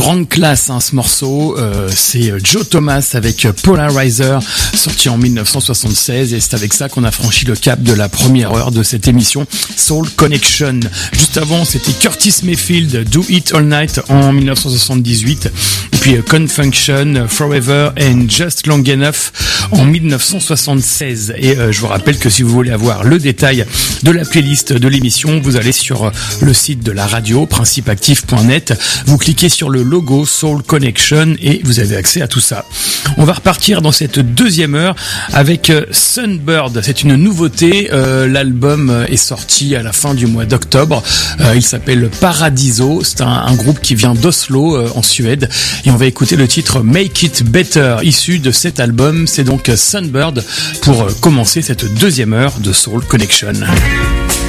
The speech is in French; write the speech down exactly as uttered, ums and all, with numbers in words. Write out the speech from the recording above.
grande classe hein, ce morceau, euh, c'est Joe Thomas avec Polarizer, sorti en dix-neuf cent soixante-seize, et c'est avec ça qu'on a franchi le cap de la première heure de cette émission Soul Connection. Juste avant, c'était Curtis Mayfield, Do It All Night en dix-neuf cent soixante-dix-huit, et puis uh, Confunction, Forever and Just Long Enough en dix-neuf cent soixante-seize. Et euh, je vous rappelle que si vous voulez avoir le détail de la playlist de l'émission, vous allez sur euh, le site de la radio, principe actif point net, vous cliquez sur le logo Soul Connection et vous avez accès à tout ça. On va repartir dans cette deuxième heure avec euh, Sunbird. C'est une nouveauté, euh, l'album est sorti à la fin du mois d'octobre, euh, il s'appelle Paradiso, c'est un, un groupe qui vient d'Oslo euh, en Suède, et on va écouter le titre Make It Better, issu de cet album. C'est donc Sunbird pour commencer cette deuxième heure de Soul Connection.